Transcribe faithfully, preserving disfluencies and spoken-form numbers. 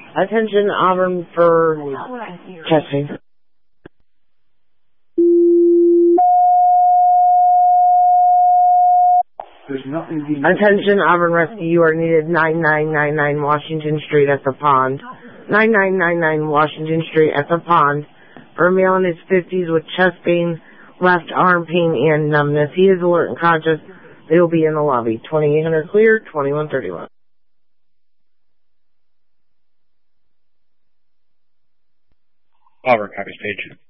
Attention, Auburn, for testing. There's nothing being... Attention, Auburn Rescue, you are needed nine nine nine nine Washington Street at the pond. nine nine nine nine Washington Street at the pond. For a male in his fifties with chest pain, left arm pain, and numbness. He is alert and conscious. They will be in the lobby. twenty-eight hundred clear, twenty-one thirty-one. Auburn, copy stage.